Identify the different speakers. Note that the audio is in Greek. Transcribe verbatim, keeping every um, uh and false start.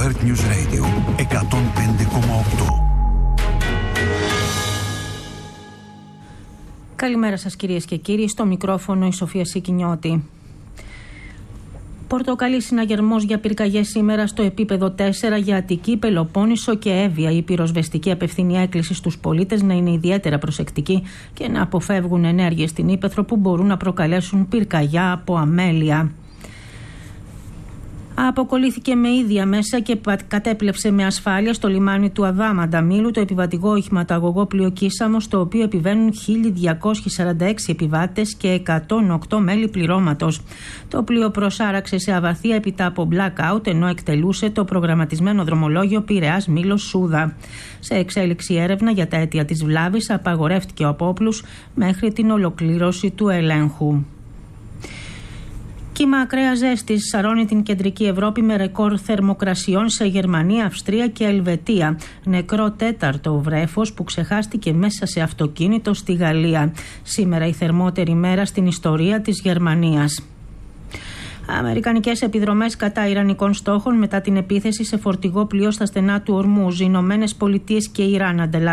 Speaker 1: Alert News Radio εκατόν πέντε κόμμα οκτώ.
Speaker 2: Καλημέρα σας κυρίες και κύριοι, στο μικρόφωνο η Σοφία Σικινιώτη. Πορτοκαλί συναγερμός για πυρκαγιές σήμερα στο επίπεδο τέσσερα για Αττική, Πελοπόννησο και Εύβοια. Η πυροσβεστική απευθύνει έκκληση στους πολίτες να είναι ιδιαίτερα προσεκτικοί και να αποφεύγουν ενέργειες στην ύπαιθρο που μπορούν να προκαλέσουν πυρκαγιά από αμέλεια. Αποκολλήθηκε με ίδια μέσα και κατέπλευσε με ασφάλεια στο λιμάνι του Αδάμαντα Μήλου το επιβατικό οχηματαγωγό πλοίο Κίσαμος, στο οποίο επιβαίνουν χίλια διακόσιοι σαράντα έξι επιβάτες και εκατόν οκτώ μέλη πληρώματος. Το πλοίο προσάραξε σε αβαθία έπειτα από blackout, ενώ εκτελούσε το προγραμματισμένο δρομολόγιο Πειραιάς Μήλος Σούδα. Σε εξέλιξη έρευνα για τα αίτια της βλάβης, απαγορεύτηκε ο απόπλους μέχρι την ολοκλήρωση του ελέγχου. Κύμα ακραία ζέστη σαρώνει την κεντρική Ευρώπη με ρεκόρ θερμοκρασιών σε Γερμανία, Αυστρία και Ελβετία. Νεκρό τέταρτο βρέφος που ξεχάστηκε μέσα σε αυτοκίνητο στη Γαλλία. Σήμερα η θερμότερη μέρα στην ιστορία της Γερμανίας. Αμερικανικές επιδρομές κατά ιρανικών στόχων μετά την επίθεση σε φορτηγό πλοίο στα στενά του Ορμούζ. Οι Ηνωμένες Πολιτείες και Ιράν ανταλλάσσουν